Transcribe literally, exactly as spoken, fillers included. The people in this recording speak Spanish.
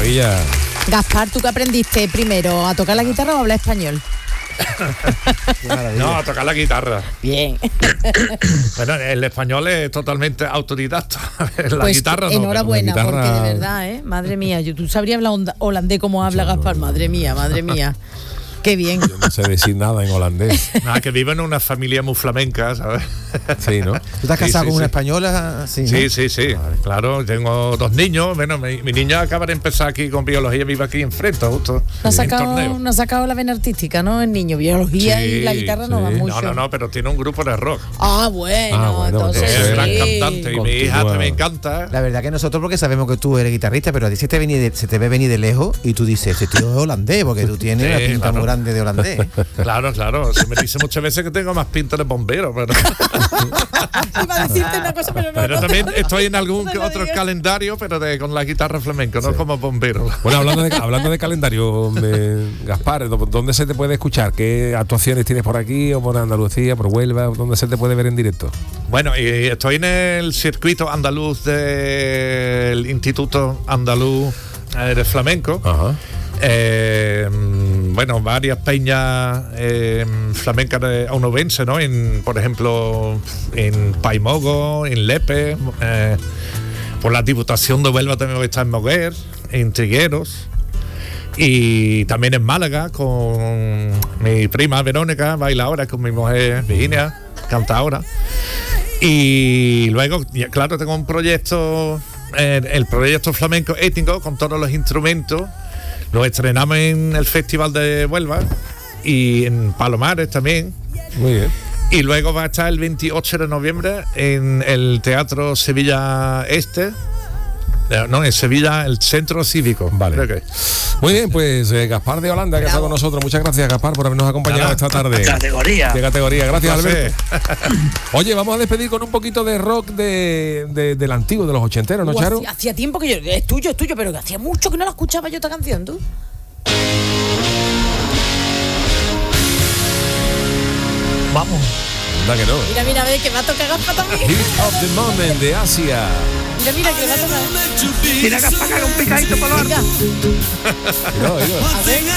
maravilla. Gaspar, ¿tú qué aprendiste primero? ¿A tocar la guitarra o a hablar español? No, a tocar la guitarra. Bien. Bueno, el español es totalmente autodidacta. La Pues guitarra no. enhorabuena, la guitarra- porque de verdad, ¿eh? Madre mía, yo, tú sabrías hablar onda- holandés como habla Gaspar. Madre mía, madre mía. Qué bien. Yo no sé decir nada en holandés. Nada, que vive en una familia muy flamenca, ¿sabes? Sí, ¿no? ¿Tú estás Sí, casado sí, con una sí. española? Sí, ¿no? Sí, sí, sí. Claro, tengo dos niños. Bueno, mi, mi niña acaba de empezar aquí con biología, vive aquí enfrente, justo. No ha en sacado, torneo. no ha sacado la vena artística, ¿no? El niño, biología y la guitarra no sí. va mucho. No, no, no, pero tiene un grupo de rock. Ah, bueno, Ah, bueno, entonces Es Eso gran sí. cantante y mi hija Continúa. también canta. La verdad que nosotros, porque sabemos que tú eres guitarrista, pero a ti se te, venía de- se te ve venir de lejos y tú dices, este tío es holandés, porque tú tienes Sí, la pinta claro. muy grande de holandés. Claro, claro. Se me dice muchas veces que tengo más pinta de bombero, pero, Iba a decirte una cosa, pero no. pero no te- también estoy en algún no que lo otro digas. calendario, pero de, con la guitarra flamenca, no como bombero. Bueno, hablando de, hablando de calendario, eh, Gaspar, ¿dó- ¿dónde se te puede escuchar? ¿Qué actuaciones tienes por aquí o por Andalucía, por Huelva? ¿Dónde se te puede ver en directo? Bueno, y estoy en el circuito andaluz del Instituto Andaluz eh, de Flamenco. Ajá. Eh, bueno, varias peñas eh, flamencas de onubense, ¿no? En, por ejemplo, en Paimogo, en Lepe, eh, por la Diputación de Huelva también está en Moguer, en Trigueros, y también en Málaga con mi prima Verónica, bailadora, con mi mujer Virginia, cantadora. Y luego, ya, claro, tengo un proyecto, eh, el proyecto flamenco étnico con todos los instrumentos. Lo estrenamos en el Festival de Huelva y en Palomares también. Muy bien. Y luego va a estar el veintiocho de noviembre en el Teatro Sevilla Este. Eh, No, en Sevilla, el Centro Cívico. Vale. Creo que. Muy bien, pues eh, Gaspar de Holanda, que está con nosotros. Muchas gracias, Gaspar, por habernos acompañado Nada. esta tarde. Categoría. De categoría. Gracias, Un placer. Alberto. Oye, vamos a despedir con un poquito de rock de, de- del antiguo, de los ochenteros, ¿no, Uh, Charo? hacía, hacía tiempo que yo. Es tuyo, es tuyo, pero que hacía mucho que no la escuchaba yo esta canción, tú. Vamos. Anda que no. Mira, mira, ve que va a tocar Gaspar también. Hit of the Moment de Asia. Mira, mira, que va a tocar. Mira que para un picadito por lo alto. Venga, Mira, mira. a ver.